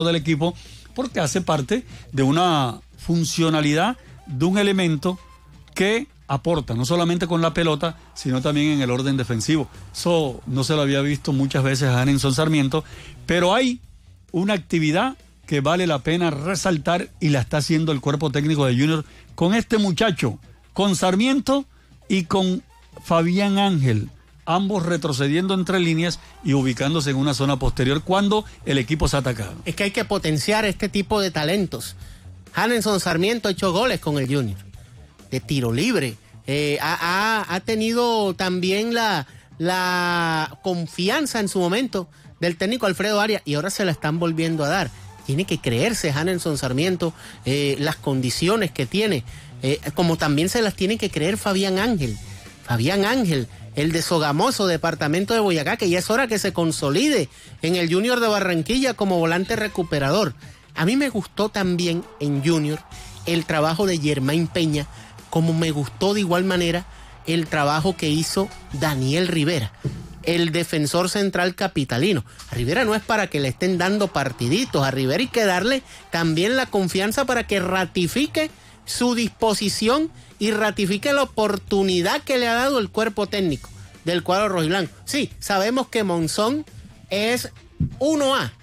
del equipo, porque hace parte de una funcionalidad, de un elemento que aporta, no solamente con la pelota, sino también en el orden defensivo. Eso no se lo había visto muchas veces a Hanenson Sarmiento, pero hay una actividad que vale la pena resaltar y la está haciendo el cuerpo técnico de Junior con este muchacho, con Sarmiento y con Fabián Ángel, ambos retrocediendo entre líneas y ubicándose en una zona posterior cuando el equipo se ha atacado. Es que hay que potenciar este tipo de talentos. Hanenson Sarmiento ha hecho goles con el Junior de tiro libre. Ha tenido también la confianza en su momento del técnico Alfredo Arias y ahora se la están volviendo a dar. Tiene que creerse Hanenson Sarmiento las condiciones que tiene, como también se las tiene que creer Fabián Ángel. Fabián Ángel, el de Sogamoso, departamento de Boyacá, que ya es hora que se consolide en el Junior de Barranquilla como volante recuperador. A mí me gustó también en Junior el trabajo de Germain Peña, como me gustó de igual manera el trabajo que hizo Daniel Rivera, el defensor central capitalino. A Rivera no es para que le estén dando partiditos, a Rivera hay que darle también la confianza para que ratifique su disposición y ratifique la oportunidad que le ha dado el cuerpo técnico del cuadro rojiblanco. Sí, sabemos que Monzón es 1A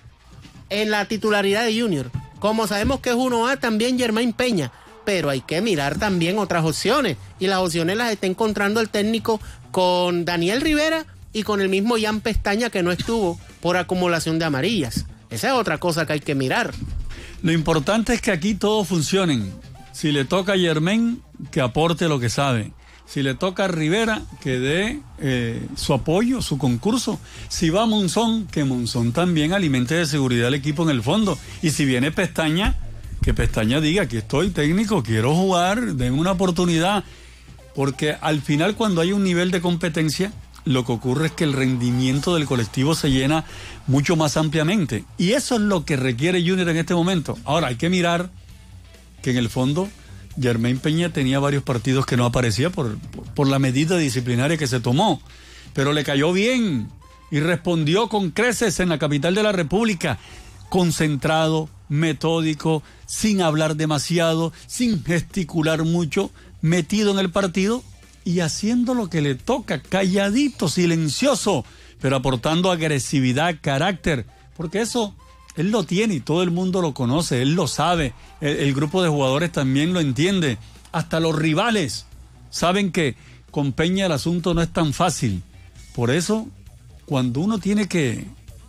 en la titularidad de Junior, como sabemos que es 1A también Germain Peña, pero hay que mirar también otras opciones, y las opciones las está encontrando el técnico con Daniel Rivera y con el mismo Jan Pestaña, que no estuvo por acumulación de amarillas. Esa es otra cosa que hay que mirar. Lo importante es que aquí todos funcionen. Si le toca a Germain, que aporte lo que sabe. Si le toca a Rivera, que dé su apoyo, su concurso. Si va Monzón, que Monzón también alimente de seguridad al equipo en el fondo. Y si viene Pestaña, que Pestaña diga: aquí estoy, técnico, quiero jugar, den una oportunidad. Porque al final, cuando hay un nivel de competencia, lo que ocurre es que el rendimiento del colectivo se llena mucho más ampliamente. Y eso es lo que requiere Junior en este momento. Ahora, hay que mirar que en el fondo Germain Peña tenía varios partidos que no aparecía por la medida disciplinaria que se tomó, pero le cayó bien y respondió con creces en la capital de la República, concentrado, metódico, sin hablar demasiado, sin gesticular mucho, metido en el partido y haciendo lo que le toca, calladito, silencioso, pero aportando agresividad, carácter, porque eso él lo tiene y todo el mundo lo conoce, él lo sabe, el grupo de jugadores también lo entiende, hasta los rivales saben que con Peña el asunto no es tan fácil. Por eso, cuando uno tiene que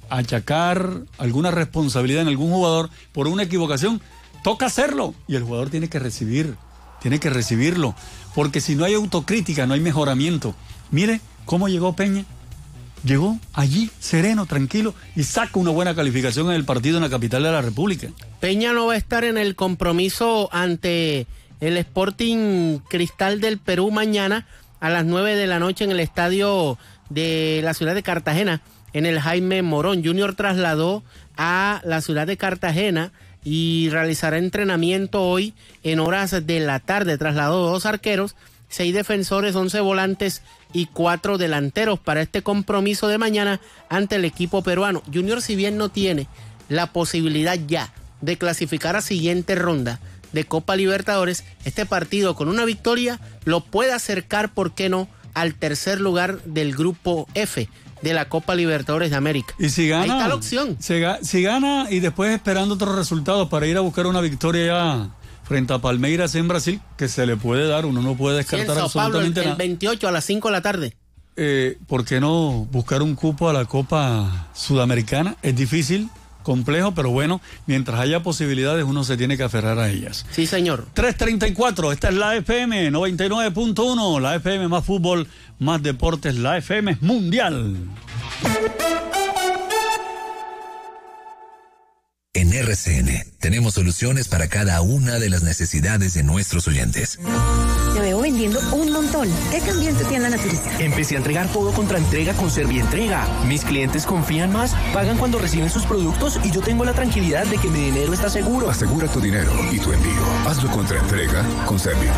achacar alguna responsabilidad en algún jugador por una equivocación, toca hacerlo y el jugador tiene que recibirlo, porque si no hay autocrítica no hay mejoramiento. Mire cómo llegó Peña. Llegó allí sereno, tranquilo y saca una buena calificación en el partido en la capital de la República. Peña no va a estar en el compromiso ante el Sporting Cristal del Perú mañana a las 9 de la noche en el estadio de la ciudad de Cartagena, en el Jaime Morón. Junior trasladó a la ciudad de Cartagena y realizará entrenamiento hoy en horas de la tarde. Trasladó 2 arqueros, 6 defensores, 11 volantes y 4 delanteros para este compromiso de mañana ante el equipo peruano. Junior, si bien no tiene la posibilidad ya de clasificar a siguiente ronda de Copa Libertadores, este partido con una victoria lo puede acercar, ¿por qué no?, al tercer lugar del grupo F de la Copa Libertadores de América. Y si gana, ahí está la opción. Si gana y después esperando otros resultados para ir a buscar una victoria ya frente a Palmeiras en Brasil, que se le puede dar, uno no puede descartar absolutamente nada. El 28 a las 5 de la tarde. ¿Por qué no buscar un cupo a la Copa Sudamericana? Es difícil, complejo, pero bueno, mientras haya posibilidades uno se tiene que aferrar a ellas. Sí, señor. 3:34, esta es la FM 99.1, la FM más fútbol, más deportes, la FM es mundial. En RCN tenemos soluciones para cada una de las necesidades de nuestros oyentes. Te veo vendiendo un montón. ¿Qué cambió en tu tienda naturista? Empecé a entregar todo contra entrega con Servientrega. Mis clientes confían más, pagan cuando reciben sus productos y yo tengo la tranquilidad de que mi dinero está seguro. Asegura tu dinero y tu envío. Hazlo contra entrega con Servientrega.